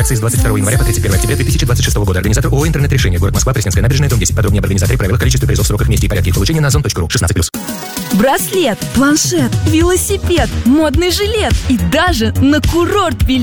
Акции с 22 января по 31 октября 2026 года. Организатор ООО «Интернет-решение». Город Москва, Пресненская набережная, дом 10. Подробнее об организаторе, правилах, количестве призов, сроках, месте и порядке их получения на ozon.ru. 16+. Браслет, планшет, велосипед, модный жилет и даже на курорт билет.